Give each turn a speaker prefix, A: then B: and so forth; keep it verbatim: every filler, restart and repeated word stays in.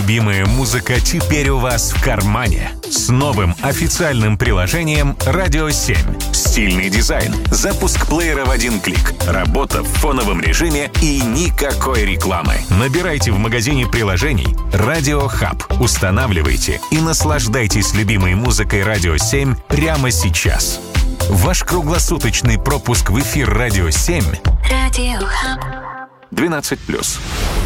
A: Любимая музыка теперь у вас в кармане. С новым официальным приложением «Радио семь». Стильный дизайн, запуск плеера в один клик, работа в фоновом режиме и никакой рекламы. Набирайте в магазине приложений «Радио Хаб», устанавливайте и наслаждайтесь любимой музыкой «Радио семь» прямо сейчас. Ваш круглосуточный пропуск в эфир «Радио семь»
B: Радио Хаб.
A: двенадцать плюс.